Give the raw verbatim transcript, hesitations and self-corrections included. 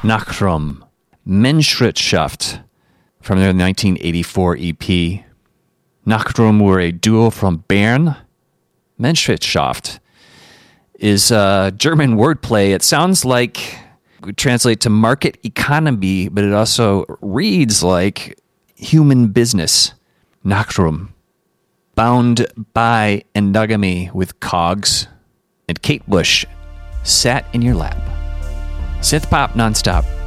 Nachrum, Menschwirtschaft, from their nineteen eighty-four E P. Nachrum were a duo from Bern. Menschwirtschaft is a German wordplay. It sounds like, would translate to market economy, but it also reads like human business. Nachrum, bound by endogamy with cogs, and Kate Bush sat in your lap. Synth pop nonstop.